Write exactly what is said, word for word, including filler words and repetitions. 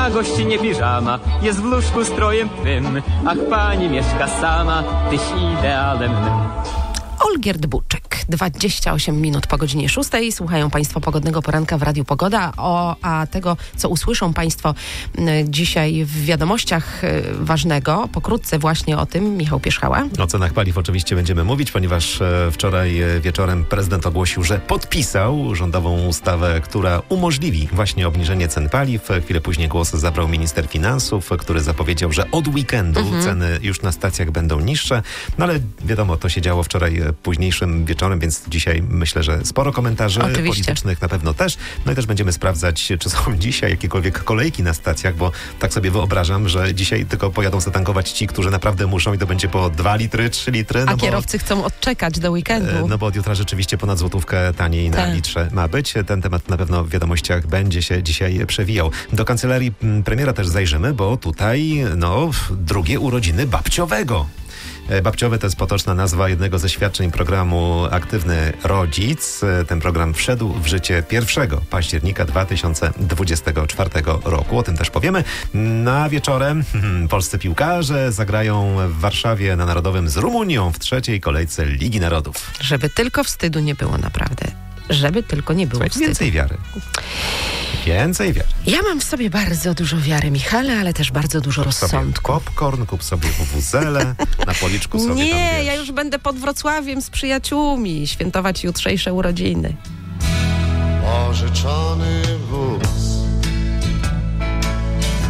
na gościnie piżama, jest w łóżku strojem twym. Ach, pani mieszka sama, tyś idealem mym. Olgierd Buczek. dwadzieścia osiem minut po godzinie szóstej. Słuchają Państwo Pogodnego Poranka w Radiu Pogoda. O, a tego, co usłyszą Państwo y, dzisiaj w wiadomościach y, ważnego, pokrótce właśnie o tym Michał Pierzchała. O cenach paliw oczywiście będziemy mówić, ponieważ e, wczoraj e, wieczorem prezydent ogłosił, że podpisał rządową ustawę, która umożliwi właśnie obniżenie cen paliw. Chwilę później głos zabrał minister finansów, który zapowiedział, że od weekendu mhm. ceny już na stacjach będą niższe. No ale wiadomo, to się działo wczoraj e, późniejszym wieczorem, więc dzisiaj myślę, że sporo komentarzy Oczywiście. politycznych na pewno też. No i też będziemy sprawdzać, czy są dzisiaj jakiekolwiek kolejki na stacjach, bo tak sobie wyobrażam, że dzisiaj tylko pojadą zatankować ci, którzy naprawdę muszą i to będzie po dwa litry, trzy litry. No A bo, kierowcy chcą odczekać do weekendu. No bo od jutra rzeczywiście ponad złotówkę taniej na tak. litrze ma być. Ten temat na pewno w wiadomościach będzie się dzisiaj przewijał. Do kancelarii premiera też zajrzymy, bo tutaj no drugie urodziny babciowego. Babciowy to jest potoczna nazwa jednego ze świadczeń programu Aktywny Rodzic. Ten program wszedł w życie pierwszego października dwa tysiące dwudziestego czwartego roku. O tym też powiemy. Na wieczorem hmm, polscy piłkarze zagrają w Warszawie na Narodowym z Rumunią w trzeciej kolejce Ligi Narodów. Żeby tylko wstydu nie było, naprawdę. Żeby tylko nie było Słuchaj, wstydu. Więcej wiary. Więcej wiary. Ja mam w sobie bardzo dużo wiary, Michale, ale też bardzo dużo kup rozsądku. Sobie popcorn, kup sobie wuwuzele, na policzku sobie Nie, tam, wiesz. ja już będę pod Wrocławiem z przyjaciółmi świętować jutrzejsze urodziny. Orzeczony